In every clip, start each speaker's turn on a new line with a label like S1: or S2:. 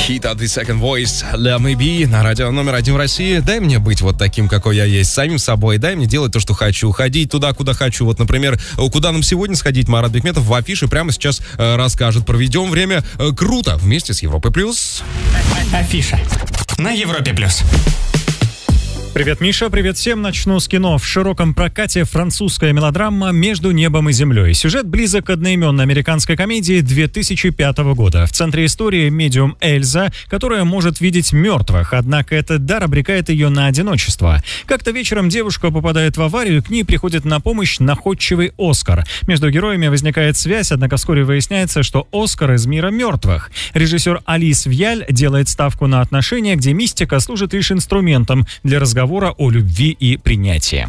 S1: Хит от The Second Voice, Let Me Be на радио номер 1 в России. Дай мне быть вот таким, какой я есть, самим собой. Дай мне делать то, что хочу, ходить туда, куда хочу. Вот, например, куда нам сегодня сходить, Марат Бекметов в афише прямо сейчас расскажет. Проведем время круто вместе с Европой+.
S2: Афиша на Европе+.
S3: Привет, Миша, привет всем. Начну с кино. В широком прокате французская мелодрама «Между небом и землей». Сюжет близок к одноименной американской комедии 2005 года. В центре истории медиум Эльза, которая может видеть мертвых, однако этот дар обрекает ее на одиночество. Как-то вечером девушка попадает в аварию, и к ней приходит на помощь находчивый Оскар. Между героями возникает связь, однако вскоре выясняется, что Оскар из мира мертвых. Режиссер Алис Вьяль делает ставку на отношения, где мистика служит лишь инструментом для разговора о любви и принятии.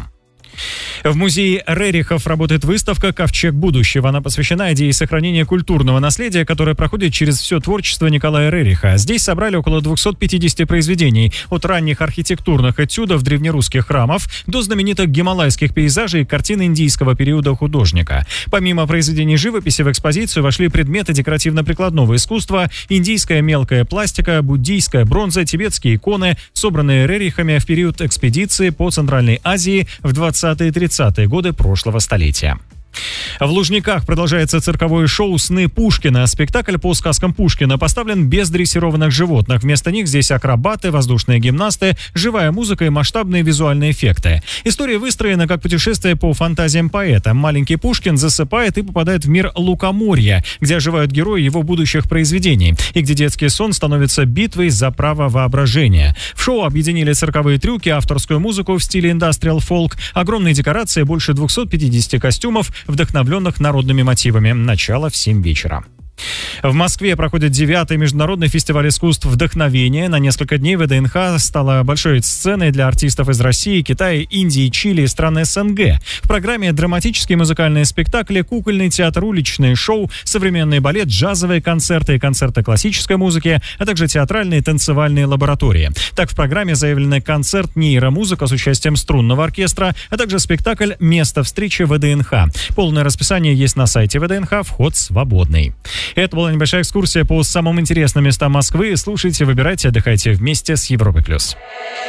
S3: В музее Рерихов работает выставка «Ковчег будущего». Она посвящена идее сохранения культурного наследия, которое проходит через все творчество Николая Рериха. Здесь собрали около 250 произведений, от ранних архитектурных этюдов древнерусских храмов до знаменитых гималайских пейзажей и картин индийского периода художника. Помимо произведений живописи в экспозицию вошли предметы декоративно-прикладного искусства, индийская мелкая пластика, буддийская бронза, тибетские иконы, собранные Рерихами в период экспедиции по Центральной Азии в 20-30-е годы прошлого столетия. В Лужниках продолжается цирковое шоу «Сны Пушкина». Спектакль по сказкам Пушкина поставлен без дрессированных животных. Вместо них здесь акробаты, воздушные гимнасты, живая музыка и масштабные визуальные эффекты. История выстроена как путешествие по фантазиям поэта. Маленький Пушкин засыпает и попадает в мир Лукоморья, где оживают герои его будущих произведений, и где детский сон становится битвой за право воображения. В шоу объединили цирковые трюки, авторскую музыку в стиле индастриал-фолк, огромные декорации, больше 250 костюмов, вдохновленных народными мотивами. Начало в 7 вечера. В Москве проходит 9-й международный фестиваль искусств «Вдохновение». На несколько дней ВДНХ стала большой сценой для артистов из России, Китая, Индии, Чили и стран СНГ. В программе драматические музыкальные спектакли, кукольный театр, уличные шоу, современный балет, джазовые концерты и концерты классической музыки, а также театральные и танцевальные лаборатории. Так, в программе заявлены концерт «Нейромузыка» с участием струнного оркестра, а также спектакль «Место встречи ВДНХ». Полное расписание есть на сайте ВДНХ, вход свободный. Это была небольшая экскурсия по самым интересным местам Москвы. Слушайте, выбирайте, отдыхайте вместе с Европой+.